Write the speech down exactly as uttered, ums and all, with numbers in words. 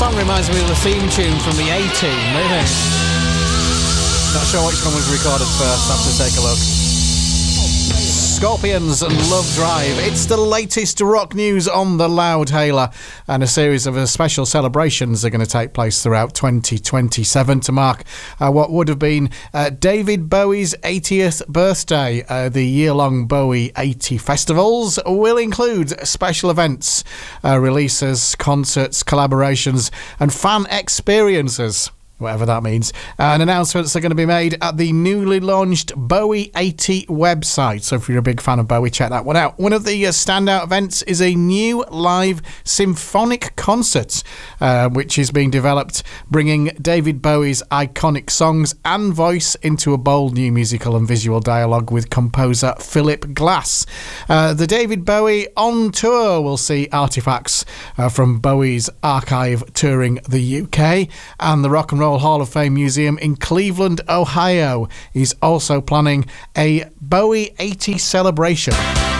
song reminds me of the theme tune from the A-Team, doesn't it? Not sure which one was recorded first, have to take a look. Scorpions and Love Drive. It's the latest rock news on the Loudhailer, and a series of uh, special celebrations are going to take place throughout twenty twenty-seven to mark uh, what would have been uh, David Bowie's eightieth birthday. Uh, the year-long Bowie eighty festivals will include special events, uh, releases, concerts, collaborations and fan experiences, whatever that means. And announcements are going to be made at the newly launched Bowie eighty website. So if you're a big fan of Bowie, check that one out. One of the uh, standout events is a new live symphonic concert, uh, which is being developed, bringing David Bowie's iconic songs and voice into a bold new musical and visual dialogue with composer Philip Glass. Uh, the David Bowie on tour will see artifacts uh, from Bowie's archive touring the U K, and the Rock and Roll Hall of Fame Museum in Cleveland, Ohio is also planning a Bowie eighty celebration.